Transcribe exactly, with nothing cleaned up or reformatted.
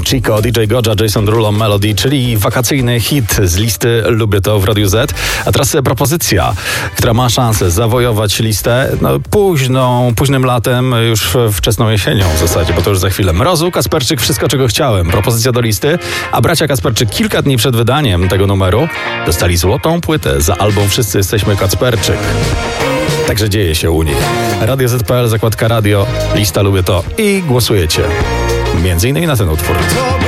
Chico, D J Goja, Jason Derulo, Melody, czyli wakacyjny hit z listy Lubię to w Radiu Z. A teraz propozycja, która ma szansę zawojować listę no, późną, późnym latem, już wczesną jesienią w zasadzie, bo to już za chwilę. Mrozu, Kasperczyk, Wszystko czego chciałem. Propozycja do listy, a bracia Kasperczyk kilka dni przed wydaniem tego numeru dostali złotą płytę za album Wszyscy jesteśmy Kacperczyk. Także dzieje się u nich. Radio Z kropka P L, zakładka radio, lista Lubię to i głosujecie. Między innymi na ten utwór.